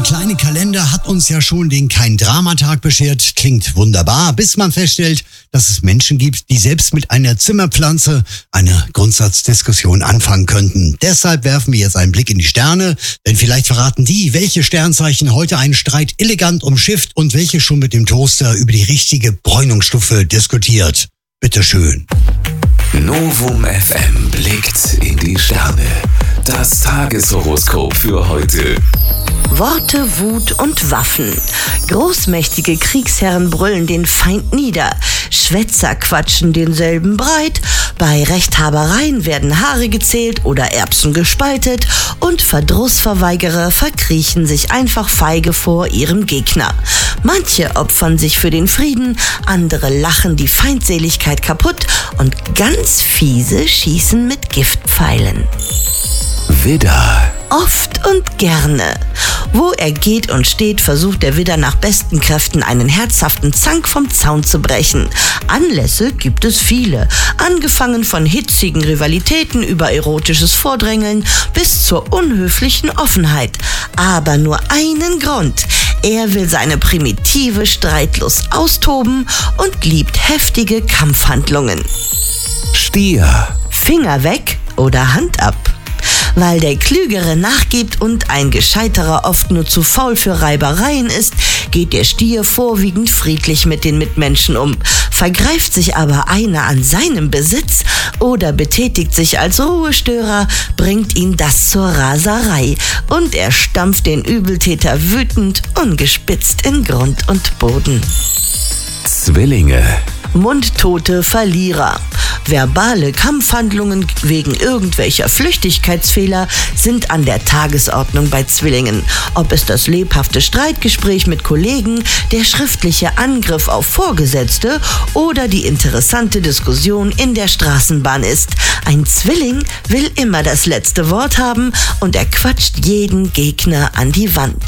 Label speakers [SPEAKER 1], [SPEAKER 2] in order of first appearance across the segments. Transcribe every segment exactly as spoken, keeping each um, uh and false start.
[SPEAKER 1] kleine Kalender hat uns ja schon den Kein-Drama-Tag beschert. Klingt wunderbar, bis man feststellt, dass es Menschen gibt, die selbst mit einer Zimmerpflanze eine Grundsatzdiskussion anfangen könnten. Deshalb werfen wir jetzt einen Blick in die Sterne, denn vielleicht verraten die, welche Sternzeichen heute einen Streit elegant umschifft und welche schon mit dem Toaster über die richtige Bräunungsstufe diskutiert. Bitteschön.
[SPEAKER 2] Novum F M blickt in die Sterne. Das Tageshoroskop für heute.
[SPEAKER 3] Worte, Wut und Waffen. Großmächtige Kriegsherren brüllen den Feind nieder. Schwätzer quatschen denselben breit. Bei Rechthabereien werden Haare gezählt oder Erbsen gespaltet. Und Verdrussverweigerer verkriechen sich einfach feige vor ihrem Gegner. Manche opfern sich für den Frieden, andere lachen die Feindseligkeit kaputt und ganz fiese schießen mit Giftpfeilen.
[SPEAKER 2] Widder.
[SPEAKER 3] Oft und gerne. Wo er geht und steht, versucht der Widder nach besten Kräften einen herzhaften Zank vom Zaun zu brechen. Anlässe gibt es viele, angefangen von hitzigen Rivalitäten über erotisches Vordrängeln bis zur unhöflichen Offenheit. Aber nur einen Grund. Er will seine primitive Streitlust austoben und liebt heftige Kampfhandlungen.
[SPEAKER 2] Stier.
[SPEAKER 3] Finger weg oder Hand ab. Weil der Klügere nachgibt und ein Gescheiterer oft nur zu faul für Reibereien ist, geht der Stier vorwiegend friedlich mit den Mitmenschen um. Vergreift sich aber einer an seinem Besitz oder betätigt sich als Ruhestörer, bringt ihn das zur Raserei und er stampft den Übeltäter wütend, ungespitzt in Grund und Boden.
[SPEAKER 2] Zwillinge.
[SPEAKER 3] Mundtote Verlierer. Verbale Kampfhandlungen wegen irgendwelcher Flüchtigkeitsfehler sind an der Tagesordnung bei Zwillingen. Ob es das lebhafte Streitgespräch mit Kollegen, der schriftliche Angriff auf Vorgesetzte oder die interessante Diskussion in der Straßenbahn ist. Ein Zwilling will immer das letzte Wort haben und er quatscht jeden Gegner an die Wand.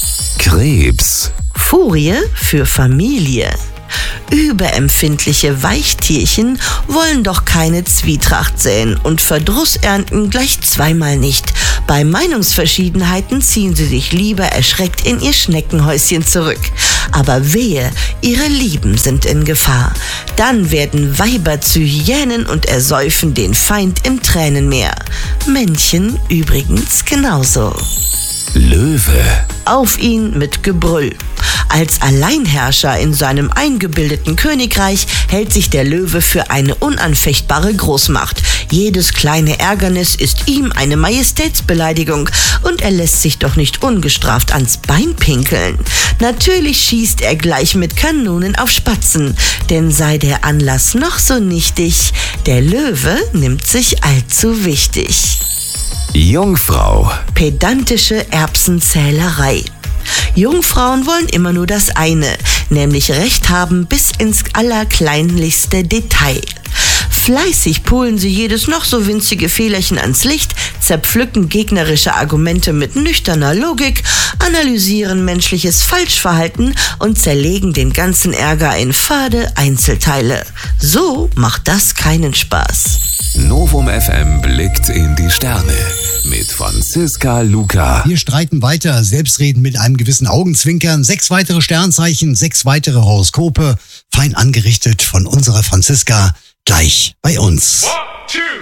[SPEAKER 2] Krebs.
[SPEAKER 3] Furie für Familie. Überempfindliche Weichtierchen wollen doch keine Zwietracht säen und Verdruss ernten gleich zweimal nicht. Bei Meinungsverschiedenheiten ziehen sie sich lieber erschreckt in ihr Schneckenhäuschen zurück. Aber wehe, ihre Lieben sind in Gefahr. Dann werden Weiber zu Hyänen und ersäufen den Feind im Tränenmeer. Männchen übrigens genauso.
[SPEAKER 2] Löwe.
[SPEAKER 3] Auf ihn mit Gebrüll. Als Alleinherrscher in seinem eingebildeten Königreich hält sich der Löwe für eine unanfechtbare Großmacht. Jedes kleine Ärgernis ist ihm eine Majestätsbeleidigung und er lässt sich doch nicht ungestraft ans Bein pinkeln. Natürlich schießt er gleich mit Kanonen auf Spatzen, denn sei der Anlass noch so nichtig, der Löwe nimmt sich allzu wichtig.
[SPEAKER 2] Jungfrau.
[SPEAKER 3] Pedantische Erbsenzählerei. Jungfrauen wollen immer nur das eine, nämlich Recht haben bis ins allerkleinlichste Detail. Fleißig pulen sie jedes noch so winzige Fehlerchen ans Licht, zerpflücken gegnerische Argumente mit nüchterner Logik, analysieren menschliches Falschverhalten und zerlegen den ganzen Ärger in fade Einzelteile. So macht das keinen Spaß.
[SPEAKER 2] Novum F M blickt in die Sterne mit Franziska Luca.
[SPEAKER 1] Wir streiten weiter, selbstredend mit einem gewissen Augenzwinkern. Sechs weitere Sternzeichen, sechs weitere Horoskope, fein angerichtet von unserer Franziska, gleich bei uns.
[SPEAKER 4] One, two.